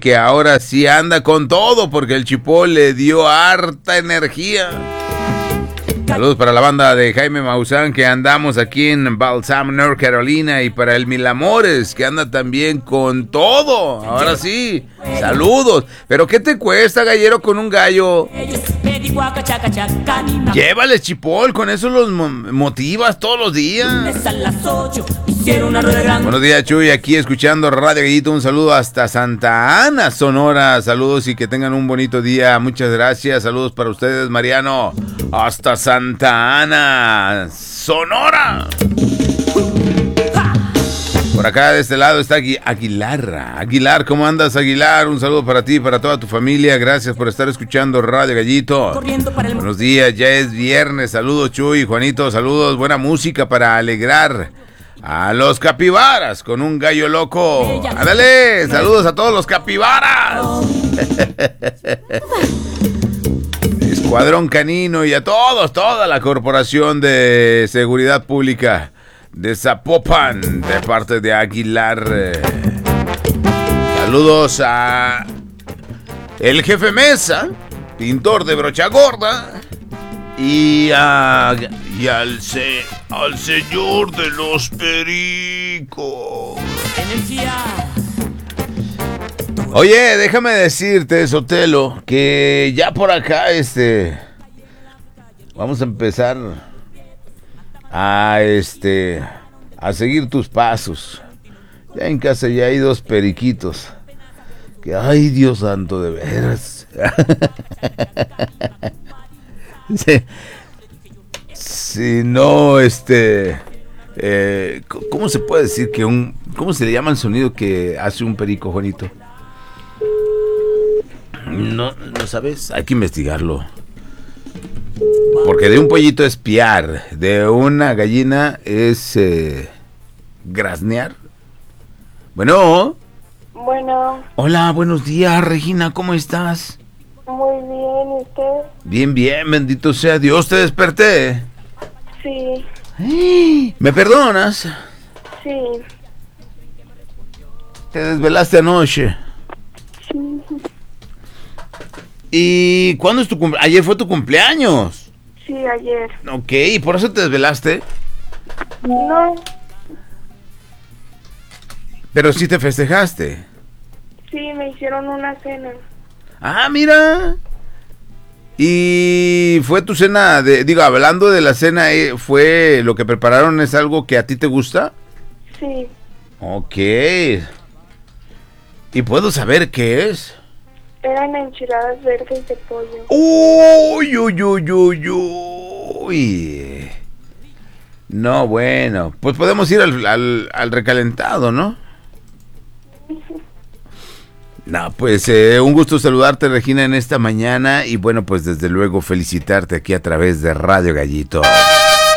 que ahora sí anda con todo porque el Chipol le dio harta energía. Saludos para la banda de Jaime Maussan que andamos aquí en Balsam, North Carolina, y para el Milamores que anda también con todo. Ahora sí, saludos. Pero ¿qué te cuesta, gallero, con un gallo? Llévales, Chipol, con eso los motivas todos los días. Buenos días, Chuy, aquí escuchando Radio Gallito. Un saludo hasta Santa Ana, Sonora. Saludos y que tengan un bonito día. Muchas gracias. Saludos para ustedes, Mariano. Hasta Santa Ana, Sonora. Por acá de este lado está Aguilar. Aguilar, ¿cómo andas, Aguilar? Un saludo para ti y para toda tu familia. Gracias por estar escuchando Radio Gallito. Buenos días, ya es viernes. Saludos, Chuy, Juanito, saludos. Buena música para alegrar a los capibaras con un gallo loco. ¡Ándale! Saludos a todos los capibaras. Escuadrón Canino y a todos, toda la Corporación de Seguridad Pública de Zapopan, de parte de Aguilar. Saludos a el jefe Mesa, pintor de brocha gorda, y al señor de los pericos. Oye, déjame decirte, Sotelo, que ya por acá vamos a empezar a seguir tus pasos. Ya en casa ya hay 2 periquitos. Que ay, Dios santo, de veras. Si no, ¿cómo se puede decir que cómo se le llama el sonido que hace un perico, Juanito? No sabes, hay que investigarlo. Porque de un pollito es piar, de una gallina es graznear. Bueno. Hola, buenos días, Regina, ¿cómo estás? Muy bien, ¿y usted? Bien, bien, bendito sea Dios, ¿te desperté? Sí. ¿Me perdonas? Sí. ¿Te desvelaste anoche? Sí. ¿Y cuándo es tu cumpleaños? ¿Ayer fue tu cumpleaños? Sí, ayer. Ok, ¿y por eso te desvelaste? No. Pero sí te festejaste. Sí, me hicieron una cena. Ah, mira. ¿Y fue tu cena? Hablando de la cena, ¿fue lo que prepararon? ¿Es algo que a ti te gusta? Sí. Ok. ¿Y puedo saber qué es? Eran enchiladas verdes de pollo. Uy, uy, uy, uy, uy. No, bueno, pues podemos ir al recalentado, ¿no? No, pues un gusto saludarte, Regina, en esta mañana y bueno, pues desde luego felicitarte aquí a través de Radio Gallito.